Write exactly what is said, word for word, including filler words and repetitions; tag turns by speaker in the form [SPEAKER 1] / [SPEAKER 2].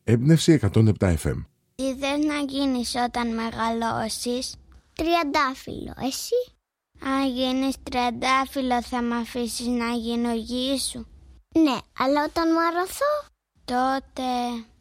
[SPEAKER 1] Έμπνευση εκατόν επτά εφ εμ.
[SPEAKER 2] Τι θες να γίνεις όταν μεγαλώσεις?
[SPEAKER 3] Τριαντάφυλλο. Εσύ?
[SPEAKER 2] Αν γίνεις τριαντάφυλλο θα μ' αφήσεις να γίνω γη σου?
[SPEAKER 3] Ναι, αλλά όταν μαρωθώ,
[SPEAKER 2] τότε...